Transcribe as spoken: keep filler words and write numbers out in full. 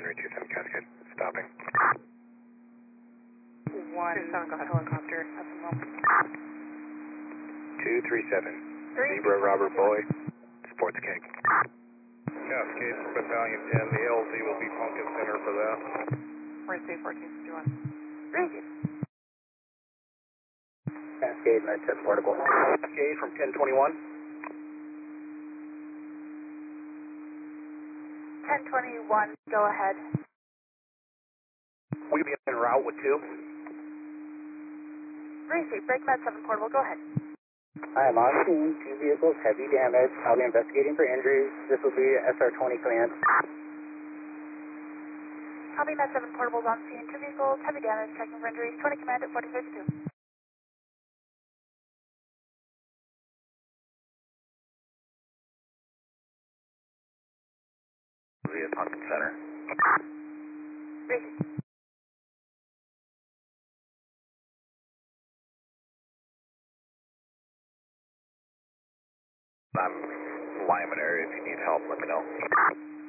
Henry two seven Cascade. Stopping. One seven, go ahead, helicopter at the moment. two three seven. Three, Zebra Robert Boy. Sports cake. Cascade from Battalion ten, the L Z will be Pumpkin Center for that. Where's Day fourteen fifty-one? Thank you. Cascade, Med ten portable. Cascade from ten twenty-one. ten twenty-one, go ahead. We'll be en route with two. Receive, break Med seven portable, go ahead. I am on scene, two vehicles, heavy damage. I'll be investigating for injuries. This will be S R twenty command. Copy, Med seven portables on scene, two vehicles, heavy damage, checking for injuries, twenty command at fourteen fifty-two. Via Pumpkin Center. Receive. I'm Lyman area. If you need help, let me know.